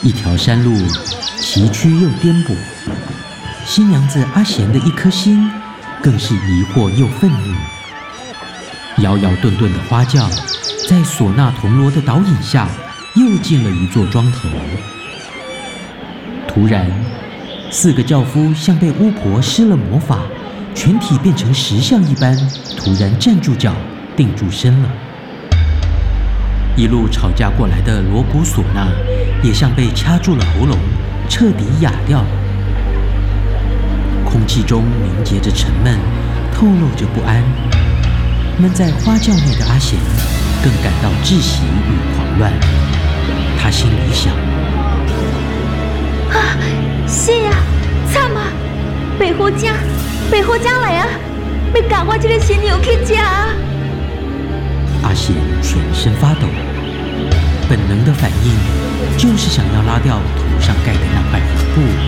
一条山路崎岖又颠簸，新娘子阿贤的一颗心更是疑惑又愤怒。摇摇顿顿的花轿在唢呐铜锣的导引下又进了一座庄头。突然4个轿夫像被巫婆施了魔法，全体变成石像一般，突然站住脚，定住身了。一路吵架过来的锣鼓唢呐也像被掐住了喉咙，彻底哑掉了。空气中凝结着沉闷，透露着不安。闷在花轿内的阿贤更感到窒息与狂乱。他心里想： 啊，是啊，惨啊！白虎精来啊！要赶我这个新娘去吃啊！ 阿贤全身发抖，本能的反应就是想要拉掉头上盖的那块红布，